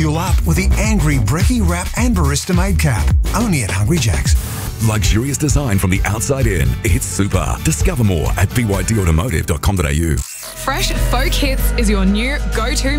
fuel up with the angry brekkie wrap and barista made cap. Only at Hungry Jack's. Luxurious design from the outside in. It's super. Discover more at bydautomotive.com.au. Fresh Folk Hits is your new go-to